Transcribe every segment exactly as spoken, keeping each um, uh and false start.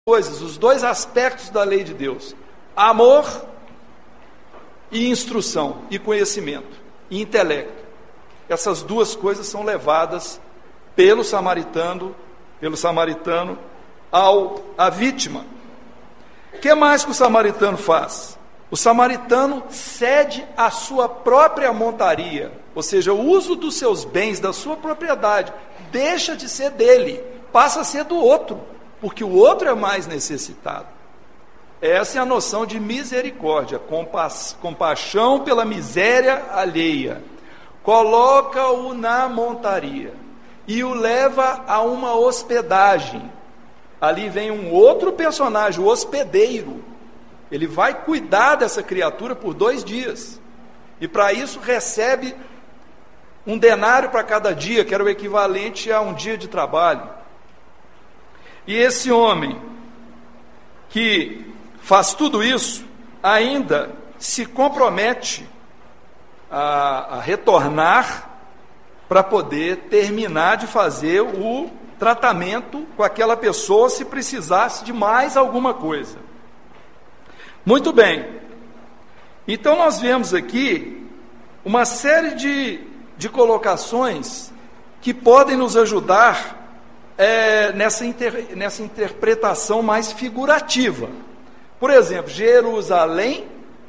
coisas, os dois aspectos da lei de Deus: amor e instrução, e conhecimento, e intelecto. Essas duas coisas são levadas pelo samaritano, pelo samaritano ao à vítima. O que mais que o samaritano faz? O samaritano cede a sua própria montaria, ou seja, o uso dos seus bens, da sua propriedade, deixa de ser dele, passa a ser do outro, porque o outro é mais necessitado. Essa é a noção de misericórdia, compa compaixão pela miséria alheia. Coloca-o na montaria e o leva a uma hospedagem. Ali vem um outro personagem, o hospedeiro. Ele vai cuidar dessa criatura por dois dias. E para isso recebe um denário para cada dia, que era o equivalente a um dia de trabalho. E esse homem que faz tudo isso, ainda se compromete a, a retornar para poder terminar de fazer o tratamento com aquela pessoa, se precisasse de mais alguma coisa. Muito bem, então nós vemos aqui uma série de, de colocações que podem nos ajudar é, nessa, inter, nessa interpretação mais figurativa. Por exemplo, Jerusalém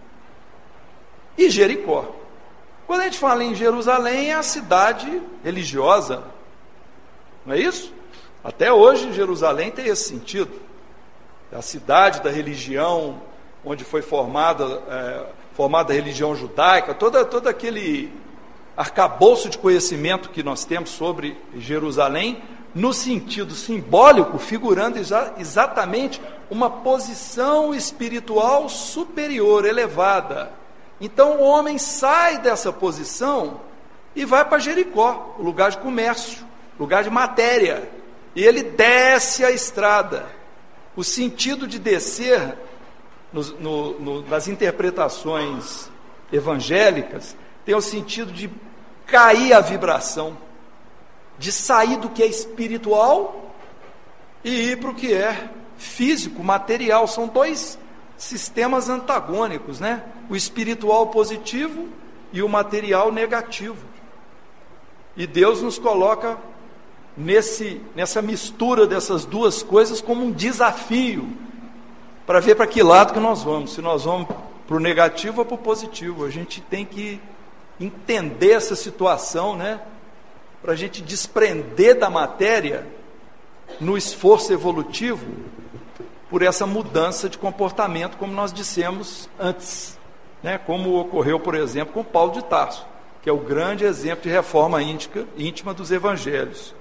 e Jericó. Quando a gente fala em Jerusalém, é a cidade religiosa, não é isso? Até hoje Jerusalém tem esse sentido. É a cidade da religião, onde foi formada, é, formada a religião judaica, toda, todo aquele arcabouço de conhecimento que nós temos sobre Jerusalém, no sentido simbólico, figurando exa exatamente uma posição espiritual superior, elevada. Então o homem sai dessa posição e vai para Jericó, o lugar de comércio, lugar de matéria, e ele desce a estrada. O sentido de descer, no, no, no, nas interpretações evangélicas, tem o sentido de cair a vibração, de sair do que é espiritual e ir para o que é físico, material. São dois sistemas antagônicos, né? O espiritual positivo e o material negativo. E Deus nos coloca nesse, nessa mistura dessas duas coisas como um desafio, para ver para que lado que nós vamos, se nós vamos para o negativo ou para o positivo. A gente tem que entender essa situação, né? Para a gente desprender da matéria no esforço evolutivo por essa mudança de comportamento, como nós dissemos antes, né? Como ocorreu, por exemplo, com Paulo de Tarso, que é o grande exemplo de reforma íntima, íntima dos evangelhos.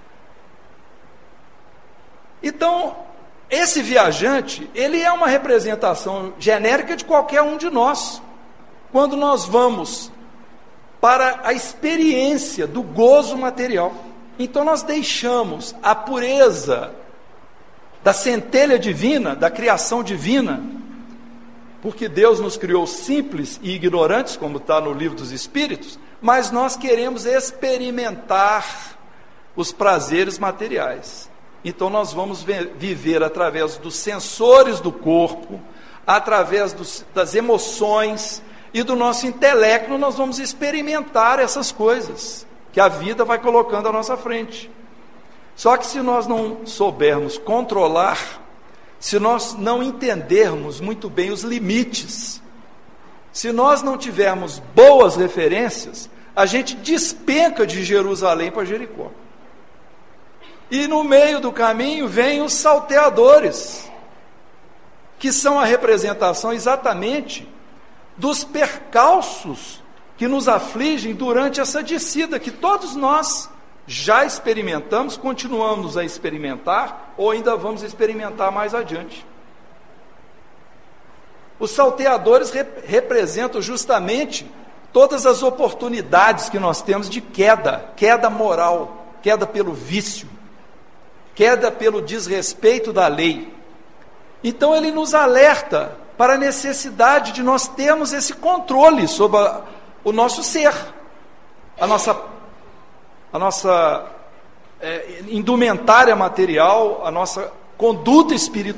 Então, esse viajante, ele é uma representação genérica de qualquer um de nós. Quando nós vamos para a experiência do gozo material, então nós deixamos a pureza da centelha divina, da criação divina, porque Deus nos criou simples e ignorantes, como está no livro dos Espíritos, mas nós queremos experimentar os prazeres materiais. Então nós vamos viver através dos sensores do corpo, através dos, das emoções e do nosso intelecto. Nós vamos experimentar essas coisas que a vida vai colocando à nossa frente. Só que se nós não soubermos controlar, se nós não entendermos muito bem os limites, se nós não tivermos boas referências, a gente despenca de Jerusalém para Jericó. E no meio do caminho vêm os salteadores, que são a representação exatamente dos percalços que nos afligem durante essa descida, que todos nós já experimentamos, continuamos a experimentar, ou ainda vamos experimentar mais adiante. Os salteadores rep representam justamente todas as oportunidades que nós temos de queda, queda moral, queda pelo vício, queda pelo desrespeito da lei. Então ele nos alerta para a necessidade de nós termos esse controle sobre a, o nosso ser, a nossa, a nossa é, indumentária material, a nossa conduta espiritual,